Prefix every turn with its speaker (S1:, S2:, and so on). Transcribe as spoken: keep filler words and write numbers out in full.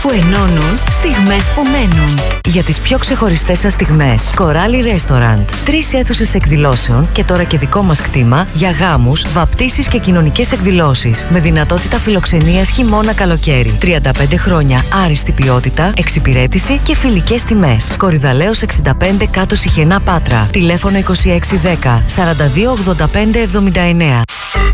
S1: που ενώνουν, στιγμές που μένουν. Για τις πιο ξεχωριστές σας στιγμές, Coralie Restaurant. Τρεις αίθουσες εκδηλώσεων και τώρα και δικό μας κτήμα για γάμους, βαπτίσεις και κοινωνικές εκδηλώσεις. Με δυνατότητα φιλοξενίας χειμώνα-καλοκαίρι. τριάντα πέντε χρόνια άριστη ποιότητα, εξυπηρέτηση και φιλικές τιμές. Κορυδαλέως εξήντα πέντε κάτω Σιχενά Πάτρα. Τηλέφωνο είκοσι έξι δέκα σαράντα δύο ογδόντα πέντε εβδομήντα εννέα.